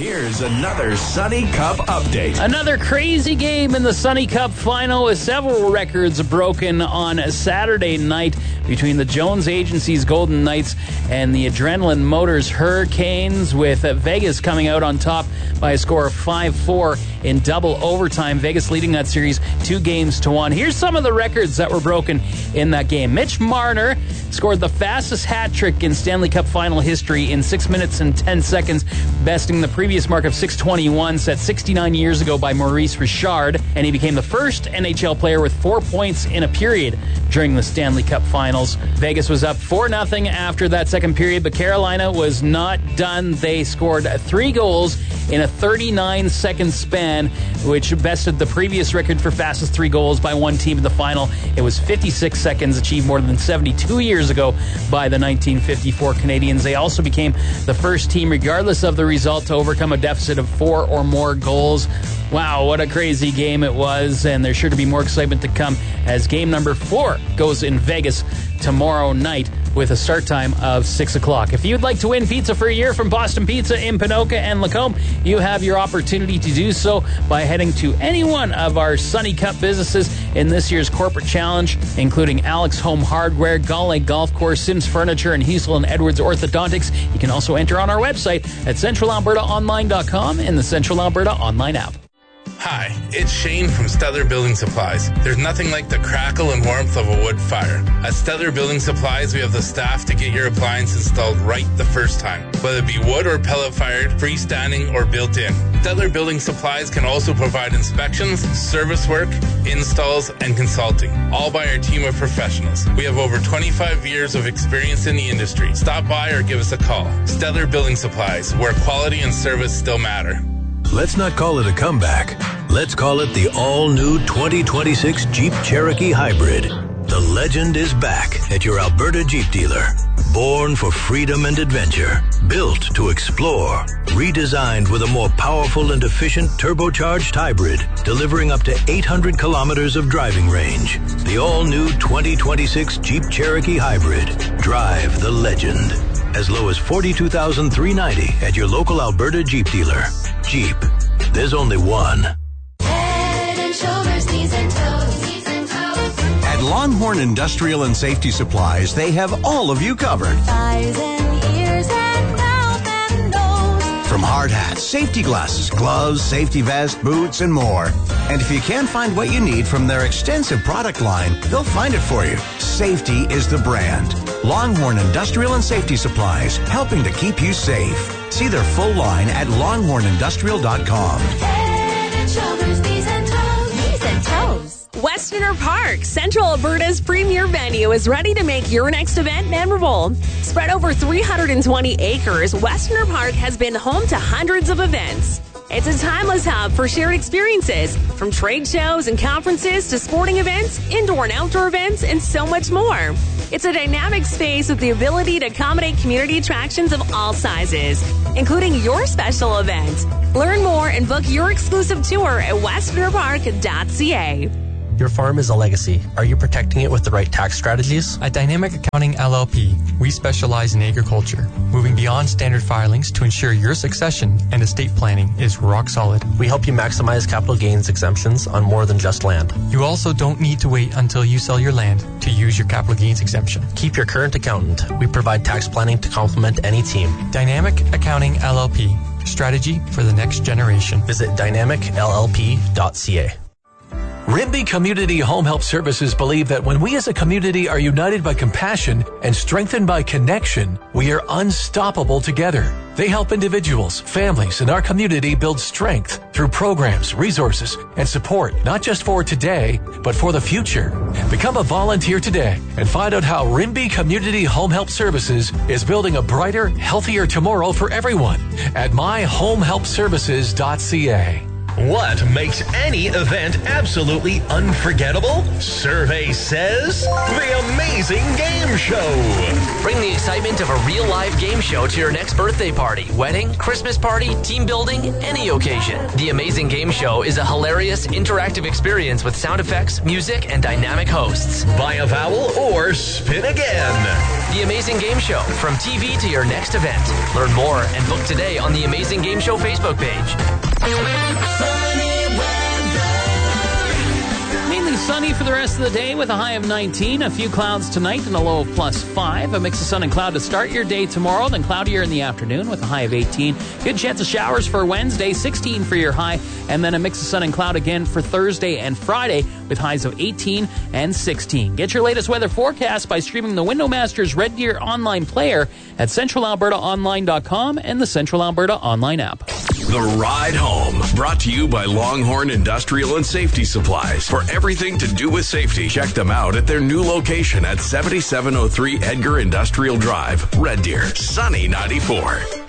Here's another Sunny Cup update. Another crazy game in the Sunny Cup final with several records broken on Saturday night between the Jones Agency's Golden Knights and the Adrenaline Motors Hurricanes, with Vegas coming out on top by a score of 5-4 in double overtime. Vegas leading that series 2-1. Here's some of the records that were broken in that game. Mitch Marner scored the fastest hat trick in Stanley Cup final history in 6 minutes and 10 seconds, besting the previous mark of 6:21 set 69 years ago by Maurice Richard, and he became the first NHL player with 4 points in a period during the Stanley Cup finals. Vegas was up 4-0 after that second period, but Carolina was not done. They scored 3 goals in a 39-second span, which bested the previous record for fastest 3 goals by one team in the final. It was 56 seconds, achieved more than 72 years ago by the 1954 Canadiens. They also became the first team, regardless of the result, to overcome a deficit of 4 or more goals. Wow, what a crazy game it was, and there's sure to be more excitement to come as game number 4 goes in Vegas tomorrow night with a start time of 6 o'clock. If you'd like to win pizza for a year from Boston Pizza in Ponoka and Lacombe, you have your opportunity to do so by heading to any one of our Sunny Cup businesses in this year's corporate challenge, including Alex Home Hardware, Gull Lake Golf Course, Sims Furniture, and Heasel and Edwards Orthodontics. You can also enter on our website at centralalbertaonline.com and the Central Alberta online app. Hi, it's Shane from Stellar Building Supplies. There's nothing like the crackle and warmth of a wood fire. At Stellar Building Supplies, we have the staff to get your appliance installed right the first time, whether it be wood or pellet fired, freestanding, or built-in. Stellar Building Supplies can also provide inspections, service work, installs, and consulting, all by our team of professionals. We have over 25 years of experience in the industry. Stop by or give us a call. Stellar Building Supplies, where quality and service still matter. Let's not call it a comeback. Let's call it the all-new 2026 Jeep Cherokee Hybrid. The legend is back at your Alberta Jeep dealer. Born for freedom and adventure. Built to explore. Redesigned with a more powerful and efficient turbocharged hybrid, delivering up to 800 kilometers of driving range. The all-new 2026 Jeep Cherokee Hybrid. Drive the legend. As low as $42,390 at your local Alberta Jeep dealer. Jeep. There's only one. Head and shoulders, knees and toes, knees and toes. At Longhorn Industrial and Safety Supplies, they have all of you covered. Eyes and ears and mouth and nose. From hard hats, safety glasses, gloves, safety vest, boots, and more. And if you can't find what you need from their extensive product line, they'll find it for you. Safety is the brand. Longhorn Industrial and Safety Supplies, helping to keep you safe. See their full line at longhornindustrial.com. Head and shoulders, knees and toes, knees and toes. Westerner Park, Central Alberta's premier venue, is ready to make your next event memorable. Spread over 320 acres, Westerner Park has been home to hundreds of events. It's a timeless hub for shared experiences, from trade shows and conferences to sporting events, indoor and outdoor events, and so much more. It's a dynamic space with the ability to accommodate community attractions of all sizes, including your special event. Learn more and book your exclusive tour at westernerpark.ca. Your farm is a legacy. Are you protecting it with the right tax strategies? At Dynamic Accounting LLP, we specialize in agriculture, moving beyond standard filings to ensure your succession and estate planning is rock solid. We help you maximize capital gains exemptions on more than just land. You also don't need to wait until you sell your land to use your capital gains exemption. Keep your current accountant. We provide tax planning to complement any team. Dynamic Accounting LLP, strategy for the next generation. Visit dynamicllp.ca. Rimbey Community Home Help Services believe that when we as a community are united by compassion and strengthened by connection, we are unstoppable together. They help individuals, families, and our community build strength through programs, resources, and support, not just for today, but for the future. Become a volunteer today and find out how Rimbey Community Home Help Services is building a brighter, healthier tomorrow for everyone at myhomehelpservices.ca. What makes any event absolutely unforgettable? Survey says The Amazing Game Show. Bring the excitement of a real live game show to your next birthday party, wedding, Christmas party, team building, any occasion. The Amazing Game Show is a hilarious, interactive experience with sound effects, music, and dynamic hosts. Buy a vowel or spin again. The Amazing Game Show, from TV to your next event. Learn more and book today on the Amazing Game Show Facebook page. Mainly sunny for the rest of the day with a high of 19. A few clouds tonight and a low of +5. A mix of sun and cloud to start your day tomorrow, then cloudier in the afternoon with a high of 18. Good chance of showers for Wednesday, 16 for your high, and then a mix of sun and cloud again for Thursday and Friday with highs of 18 and 16. Get your latest weather forecast by streaming the Windowmasters Red Deer online player at CentralAlbertaOnline.com and the Central Alberta online app. The Ride Home, brought to you by Longhorn Industrial and Safety Supplies. For everything to do with safety, check them out at their new location at 7703 Edgar Industrial Drive, Red Deer, Sunny 94.